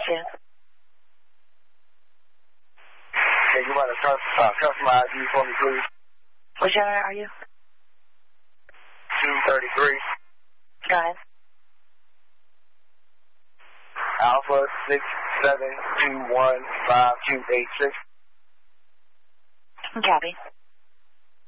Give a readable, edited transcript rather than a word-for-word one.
Hey, you want to customer ID for me, please? Which area are you? 233. Go ahead. Alpha 67215286. Copy.